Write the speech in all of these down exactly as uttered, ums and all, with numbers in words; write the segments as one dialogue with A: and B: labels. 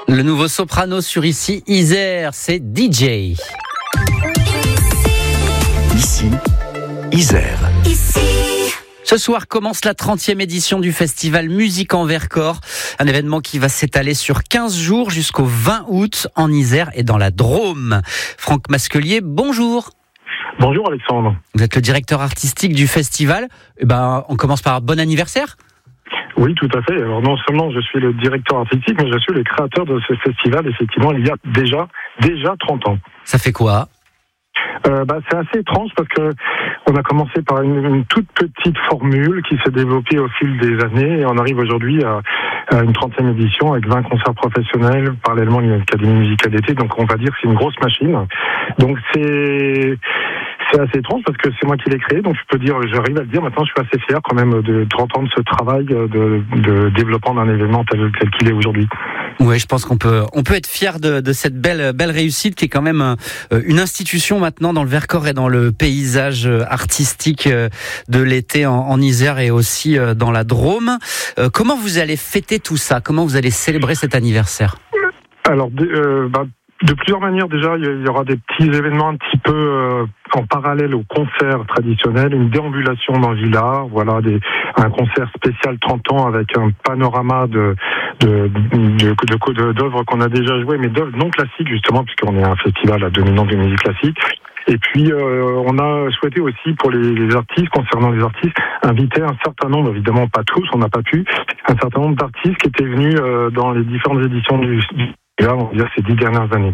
A: Le nouveau soprano sur Ici Isère, c'est D J.
B: Ici Isère.
C: Ici.
A: Ce soir commence la trentième édition du festival Musique en Vercors, un événement qui va s'étaler sur quinze jours jusqu'au vingt août en Isère et dans la Drôme. Franck Masquelier, bonjour.
D: Bonjour Alexandre.
A: Vous êtes le directeur artistique du festival. Eh ben, on commence par un bon anniversaire.
D: Oui, tout à fait. Alors non seulement je suis le directeur artistique, mais je suis le créateur de ce festival, effectivement, il y a déjà, déjà trente ans.
A: Ça fait quoi ?
D: Euh, bah, c'est assez étrange parce que on a commencé par une, une toute petite formule qui s'est développée au fil des années et on arrive aujourd'hui à, à une trentième édition avec vingt concerts professionnels, parallèlement une académie musicale d'été, donc on va dire que c'est une grosse machine. Donc c'est... C'est assez étrange parce que c'est moi qui l'ai créé, donc je peux dire, j'arrive à le dire maintenant, je suis assez fier quand même de trente ans de ce travail de, de développement d'un événement tel, tel qu'il est aujourd'hui.
A: Oui, je pense qu'on peut on peut être fier de, de cette belle belle réussite qui est quand même un, une institution maintenant dans le Vercors et dans le paysage artistique de l'été en, en Isère et aussi dans la Drôme. Euh, comment vous allez fêter tout ça ? Comment vous allez célébrer cet anniversaire ?
D: Alors, euh, bah, de plusieurs manières déjà, il y aura des petits événements un petit peu euh, en parallèle au concert traditionnel, une déambulation dans Villars, voilà, des, un concert spécial trente ans avec un panorama de de, de, de, de d'œuvres qu'on a déjà jouées, mais d'œuvres non classiques justement, puisqu'on est un festival à dominante de musique classique. Et puis euh, on a souhaité aussi pour les, les artistes, concernant les artistes, inviter un certain nombre, évidemment pas tous, on n'a pas pu, un certain nombre d'artistes qui étaient venus euh, dans les différentes éditions du, du là, on va dire ces dix dernières années.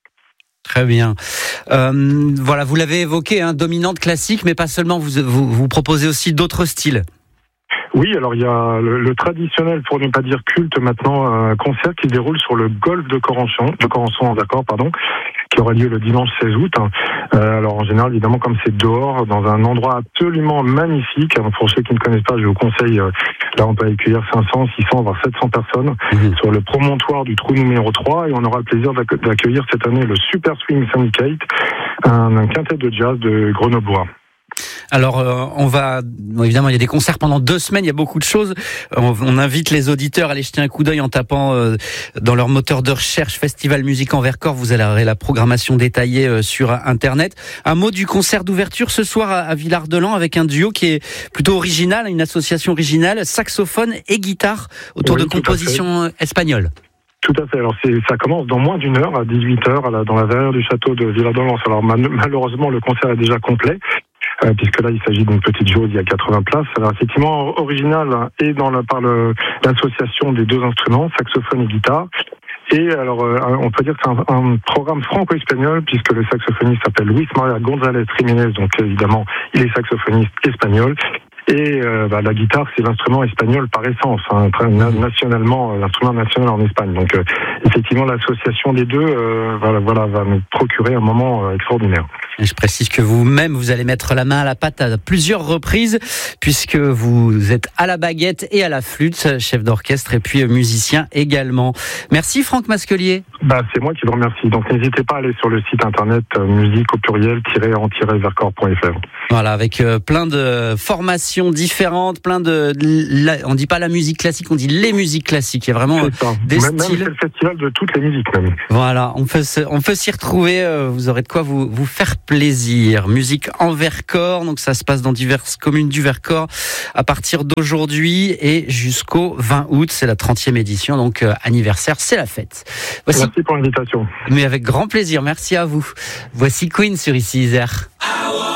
A: Très bien. Euh, voilà, vous l'avez évoqué, hein, dominante classique, mais pas seulement. Vous, vous, vous proposez aussi d'autres styles.
D: Oui, alors il y a le, le traditionnel, pour ne pas dire culte maintenant, un concert qui se déroule sur le golfe de Corançon, de Corançon en Vercors, pardon, qui aura lieu le dimanche seize août. Euh, alors en général, évidemment, comme c'est dehors, dans un endroit absolument magnifique. Pour ceux qui ne connaissent pas, je vous conseille, euh, là on peut accueillir cinq cents, six cents, voire sept cents personnes mmh. sur le promontoire du trou numéro trois, et on aura le plaisir d'accueillir cette année le Super Swing Syndicate, un, un quintet de jazz de Grenoblois.
A: Alors, euh, on va bon, évidemment, il y a des concerts pendant deux semaines, il y a beaucoup de choses. On, on invite les auditeurs à aller jeter un coup d'œil en tapant euh, dans leur moteur de recherche Festival Musique en Vercors. Vous allez avoir la programmation détaillée euh, sur Internet. Un mot du concert d'ouverture ce soir à, à Villard-de-Lans avec un duo qui est plutôt original, une association originale, saxophone et guitare autour oui, de compositions espagnoles.
D: Tout à fait. Alors c'est, ça commence dans moins d'une heure, à dix-huit heures, à la, dans la verrière du château de Villard-de-Lans. Alors mal, malheureusement, le concert est déjà complet. Euh, puisque là il s'agit d'une petite jauge, il y a quatre-vingts places. Alors effectivement original et dans la, par le, l'association des deux instruments, saxophone et guitare. Et alors euh, on peut dire que c'est un, un programme franco-espagnol puisque le saxophoniste s'appelle Luis María González Jiménez, donc évidemment il est saxophoniste espagnol. Et euh, bah, la guitare, c'est l'instrument espagnol par essence, hein, nationalement, l'instrument national en Espagne. Donc, euh, effectivement, l'association des deux, euh, voilà, voilà, va nous procurer un moment euh, extraordinaire.
A: Et je précise que vous-même, vous allez mettre la main à la pâte à plusieurs reprises, puisque vous êtes à la baguette et à la flûte, chef d'orchestre et puis musicien également. Merci Franck Masquelier.
D: Bah, c'est moi qui vous remercie. Donc, n'hésitez pas à aller sur le site internet euh, musique au pluriel en vercors point f r.
A: Voilà, avec euh, plein de formations différentes, plein de, de la, on dit pas la musique classique, on dit les musiques classiques. Il y a vraiment des
D: même,
A: styles.
D: Même c'est le festival de toutes les musiques même.
A: Voilà, on peut se, on peut s'y retrouver. Euh, vous aurez de quoi vous vous faire plaisir. Musique en Vercors, donc ça se passe dans diverses communes du Vercors à partir d'aujourd'hui et jusqu'au vingt août. C'est la trentième édition, donc euh, anniversaire, c'est la fête. Voici.
D: Merci pour l'invitation.
A: Mais avec grand plaisir. Merci à vous. Voici Queen sur Ici Isère.